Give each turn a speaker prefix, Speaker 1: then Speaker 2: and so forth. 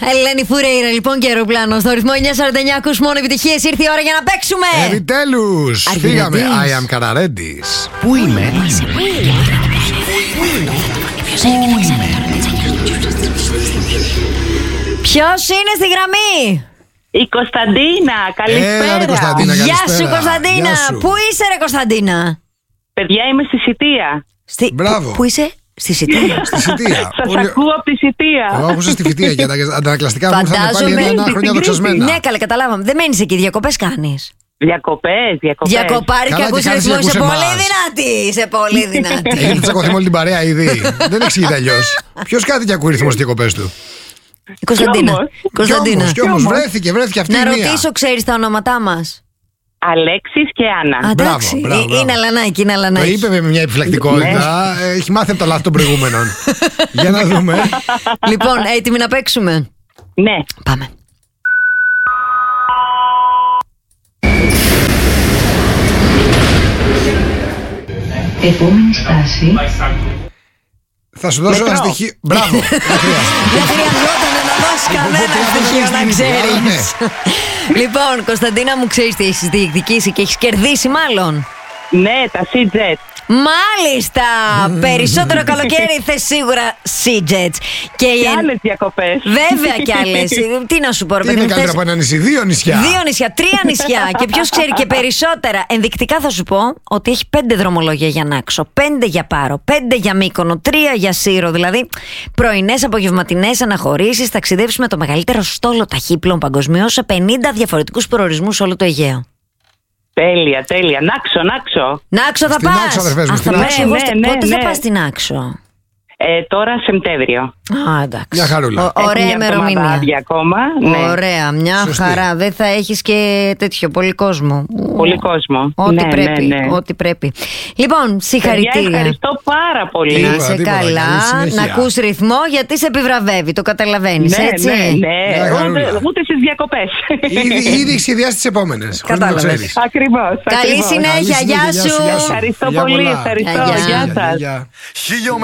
Speaker 1: Ελένη Φουρέιρα, λοιπόν, και αεροπλάνο στο ρυθμό 949. Ακούς μόνο επιτυχίες. Ήρθε η ώρα για να παίξουμε.
Speaker 2: Επιτέλους! Φύγαμε. I am Καραρέντης.
Speaker 3: Πού είμαι?
Speaker 1: Ποιος είναι στη γραμμή?
Speaker 4: Η Κωνσταντίνα, καλησπέρα.
Speaker 2: Έλα, Κωνσταντίνα,
Speaker 1: Γεια
Speaker 2: καλησπέρα.
Speaker 1: σου, Κωνσταντίνα.
Speaker 2: Γεια σου.
Speaker 1: Πού είσαι, ρε Κωνσταντίνα?
Speaker 4: Παιδιά, είμαι στη Σιτία.
Speaker 2: Μπράβο.
Speaker 1: Πού είσαι? Στη Σιτία.
Speaker 2: Στη Σιτία.
Speaker 4: Σας ακούω από τη Σιτία.
Speaker 2: Εγώ άκουσα στη Φοιτία και τα αντανακλαστικά μου ήρθαν πάλι
Speaker 1: Φαντάζομαι.
Speaker 2: ένα χρόνια δοξασμένα.
Speaker 1: Ναι, καλά, καταλάβαμε. Δεν μένεις εκεί, διακοπές κάνεις.
Speaker 4: Διακοπές.
Speaker 1: Διακοπάρι και
Speaker 2: Καλά,
Speaker 1: ακούς
Speaker 2: και κάνεις
Speaker 1: ρυθμό.
Speaker 2: και
Speaker 1: Είσαι
Speaker 2: ακούς
Speaker 1: πολύ
Speaker 2: εμάς.
Speaker 1: δυνατή. Είσαι πολύ δυνατή.
Speaker 2: Έχετε τσακωθεί με όλη την παρέα ήδη. Δεν εξηγείται αλλιώς. Ποιος κάτι και ακούει ρυθμό στις διακοπές του?
Speaker 1: Η Κωνσταντίνα.
Speaker 4: όμως.
Speaker 1: Κωνσταντίνα.
Speaker 2: Κι όμως βρέθηκε αυτή η
Speaker 1: Να
Speaker 2: μία.
Speaker 1: ρωτήσω, ξέρεις τα ονόματά μας?
Speaker 4: Αλέξης και Άννα.
Speaker 1: Εντάξει,
Speaker 2: μπράβο.
Speaker 1: είναι αλανάκι, είναι
Speaker 2: Το
Speaker 1: αλανάκι.
Speaker 2: είπε με μια επιφυλακτικότητα. Έχει μάθει από τα λάθη των προηγούμενων. Για να δούμε.
Speaker 1: Λοιπόν, έτοιμοι να παίξουμε?
Speaker 4: Ναι.
Speaker 1: Πάμε.
Speaker 5: Επόμενη στάση.
Speaker 2: Θα σου δώσω ένα στοιχείο. Μπράβο. Δεν χρειάζεται.
Speaker 1: Δεν χρειαζόταν να δώσει κανένα στοιχείο, να ξέρεις. Λοιπόν, Κωνσταντίνα μου, ξέρεις τι έχεις διεκδικήσει και έχεις κερδίσει μάλλον?
Speaker 4: Ναι, τα CJet.
Speaker 1: Μάλιστα! Περισσότερο καλοκαίρι θες σίγουρα CJets.
Speaker 4: Και άλλες διακοπές.
Speaker 1: Βέβαια κι άλλες. Τι να σου πω, ρε
Speaker 2: Τι
Speaker 1: παιδί
Speaker 2: είναι
Speaker 1: μου,
Speaker 2: καλύτερα από ένα νησί? 2 νησιά.
Speaker 1: 2 νησιά, 3 νησιά και ποιος ξέρει και περισσότερα. Ενδεικτικά θα σου πω ότι έχει 5 δρομολόγια για Νάξο, 5 για Πάρο, 5 για Μύκονο, 3 για Σύρο. Δηλαδή πρωινές, απογευματινές αναχωρήσεις. Ταξιδεύεις με το μεγαλύτερο στόλο ταχύπλων παγκοσμίως σε 50 διαφορετικούς προορισμούς σε όλο το Αιγαίο.
Speaker 4: Τέλεια. Νάξο.
Speaker 1: Νάξο θα
Speaker 2: Στην
Speaker 1: πας?
Speaker 2: Νάξο, αδερφές μου,
Speaker 1: Αχ,
Speaker 2: στην
Speaker 1: θα
Speaker 2: Νάξο.
Speaker 1: πάω εγώ.
Speaker 4: Ναι,
Speaker 1: Πότε θα
Speaker 4: ναι.
Speaker 1: πας στην Νάξο?
Speaker 4: Τώρα Σεπτέμβριο.
Speaker 1: Α, εντάξει.
Speaker 2: Μια χαρούλα.
Speaker 1: Ωραία
Speaker 4: Μια εβδομάδα
Speaker 1: ημερομηνία.
Speaker 4: άδεια ακόμα. Ναι.
Speaker 1: Ωραία, μια
Speaker 2: Σωστή.
Speaker 1: χαρά. Δεν θα έχεις και τέτοιο πολύ κόσμο.
Speaker 4: Πολύ κόσμο.
Speaker 1: Ό,τι
Speaker 4: Ναι,
Speaker 1: πρέπει.
Speaker 4: ναι.
Speaker 1: Ό,τι πρέπει. Λοιπόν,
Speaker 4: Παιδιά,
Speaker 1: συγχαρητήρια.
Speaker 4: ευχαριστώ πάρα πολύ.
Speaker 1: Να
Speaker 2: Τίποτα,
Speaker 1: είσαι
Speaker 2: τίποτα.
Speaker 1: καλά,
Speaker 2: Καλή συνέχεια.
Speaker 1: να ακούς ρυθμό γιατί σε επιβραβεύει. Το καταλαβαίνεις, έτσι.
Speaker 4: Ναι.
Speaker 2: Μια χαρούλα.
Speaker 4: Ούτε στις διακοπές.
Speaker 2: Ήδη έχει σχεδιάσει τις επόμενες.
Speaker 1: Κατάλαβες.
Speaker 4: Ακριβώς.
Speaker 1: Καλή συνέχεια, γεια σου.
Speaker 4: Ευχαριστώ
Speaker 2: Φιλιά
Speaker 4: πολύ.
Speaker 2: πολλά.
Speaker 4: Ευχαριστώ.
Speaker 1: Γεια.
Speaker 4: Γεια σας.
Speaker 2: Γεια.